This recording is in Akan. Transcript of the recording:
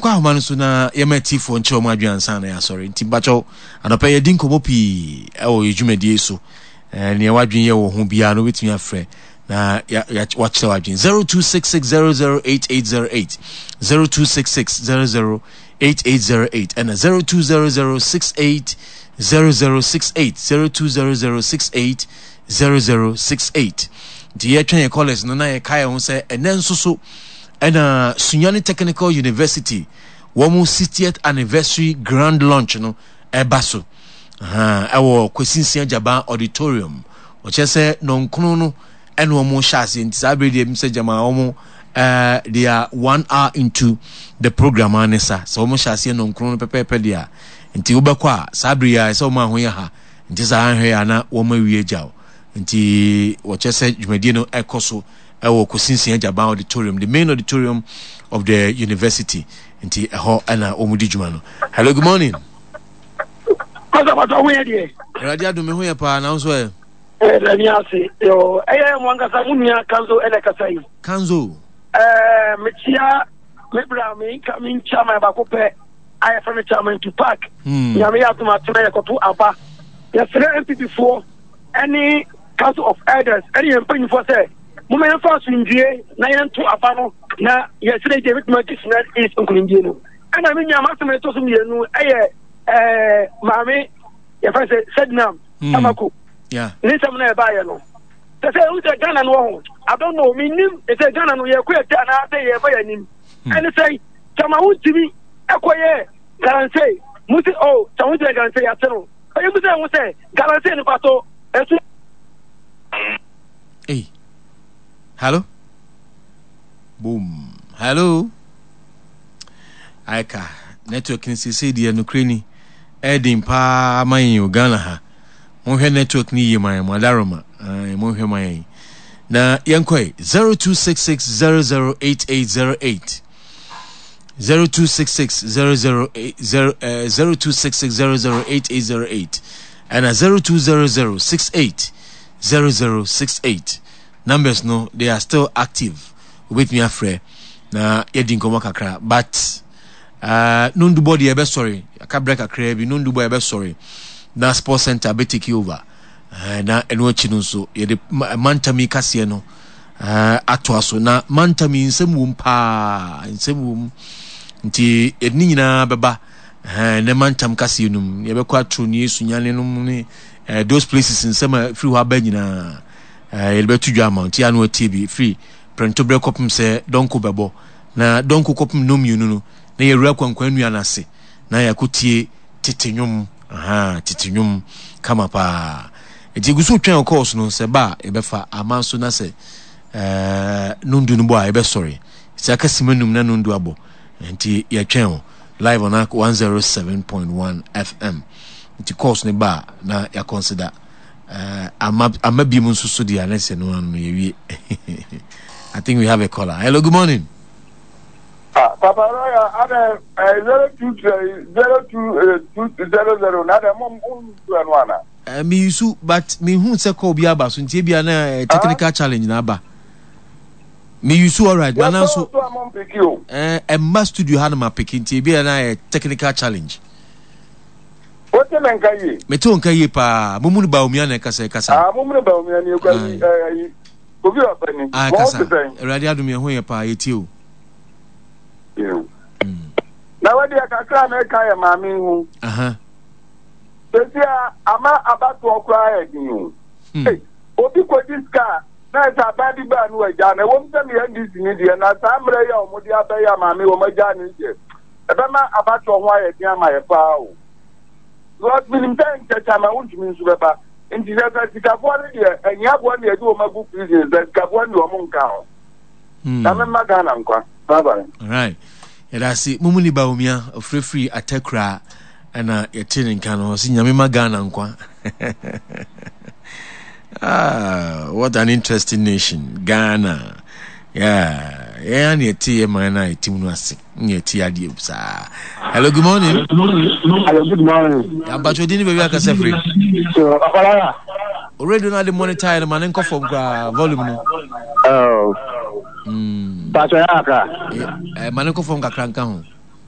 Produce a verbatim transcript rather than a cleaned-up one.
Yankwa Mansu na Yamati for Choma Jansana, ya sorry, Timbacho, and a pay a dinkomopi, oh, you may so, and near Wajin, who be no with me a friend. Na ya watch the Wajin zero two six six zero zero eight eight zero eight zero two six six zero zero eight eight zero eight and zero two zero zero six eight zero zero six eight zero two zero zero six eight zero zero six eight. The train college no na kaya won say enen so and uh Sunyani Technical University womu sixtieth anniversary grand launch no ebaso aha ewo Kwesinsia Jaba auditorium o che say no nkunu no and one more shots in Sabri message uh they are one hour into the program anessa so almost shots in on chrono pepe dia nti ubekwa Sabri ya so ma ho ya ha nti sa han hwe ana wo ma wie jaw nti wo chese dwumadi no ekoso e wo Kwesinsia Jaba auditorium, the main auditorium of the university nti eho ana omudi dwuma no. Hello, good morning. Pasa pasa we dey radio do me ho ya pa na so e eh Daniasi yo eh mwanga samunya kanzo ele kasai kanzo eh mechia mebra me coming chama ba ko pe I from chairman to park ya me atuma tena ko to aba ya three M P before any council of elders any empanyi for say mo me fa sundue na yan to aba no na ya three David Martinez is onkulindie no ana me nya matuma to so mienu eh eh maame ya fa say Sednam Tamako. Yeah. Listen, na buy no. They say who's a Ghana no. I don't know. Me nim. They say Ghana no. You quit and I say you buy nim. And they say, "Chama who T V? Ekwaye guarantee. Musi oh, chama who guarantee ateno. But you say who say guarantee no pato. Hey. Hello. Boom. Hello. Aika network ni sisi di Ukraine. Edim pa man Ghana ha. Monhwe network ni yema madaroma eh monhwe mai na yankoi zero two six six zero zero eight eight zero eight zero two six six zero zero eight zero uh, zero two six six zero zero eight eight zero eight and a zero two zero zero six eight zero zero six eight numbers no they are still active with me afre na yedin komo kakra but uh nundu body ebe sorry akabra kakra bi nundu boy ebe sorry na sports center be take over uh, na eno achi no so ye de mantami kase no uh, ato aso na mantami nsem pa nsem nti eni nyina beba uh, na mantam kase num ye be kwa tro ni Sunyani num ni uh, those places nsem free wa ba nyina uh, ye be tudwa amount ya no T V free prento bre kopum se donko bebo na donko kopum no mienu no na ye rua kwankwan nua na se na yakotie tetenyum aha titinyum kama pa eti gusu twen course no se ba e be fa amanso na se eh nundu no bo a e be sorry iti akasimenum na nundu abo enti ye twen live on one oh seven point one F M iti course ne ba na ya consider eh ama amabi mu nsusu dia na se no anu ye wi I think we have a caller. Hello, good morning. Ah, Papa Roya, ada zero two zero two two zero zero. Nada mom un tuanwana. Eh, me yusu, but me hu se ko bi aba so ntie bia na technical challenge na aba. Me yusu all right, but now so eh Emma studio ha na ma pikin ntie bia na technical challenge. What men kai? Me to nkai pa, mumu ba omia na kasa kasa. Ah, mumu ba omia ni kwa eh obi opani. Ah, kasa. Radio adum ye ho ye pa yeti o. Na wadi akakra na kaya mami hu. Aha. Besia ama abatu okra ya din. Eh, obi ko diska na sa badi ba nu aja na wo mta mi handis ni dia na sa mre ya omodi abaya mami wo maja ni je. Ebe ma abatu ho ya din ama ye pa o. Lord minim tan chacha ma wuntumi nsu beba. Nti na ka sikafo ni dia enya bo na edu o magu prison that sikafo ni o mo nka ho. Na me magana nkwa. Bye bye. All right. Yada si mumuni ba umia free free atekra ana yetini nkano si nyame magana nkwa. Ah, what an interesting nation, Ghana. Yeah, yeah, ni eti emana eti munwase. Ni eti adi usa. Hello, good morning. Hello, good morning. Amba chodini bebi akase free. So, apalaya. Already na the monitor the man enko from volume no. Oh. Mm. Pacho yaka. Eh, man enko from kakranka ho.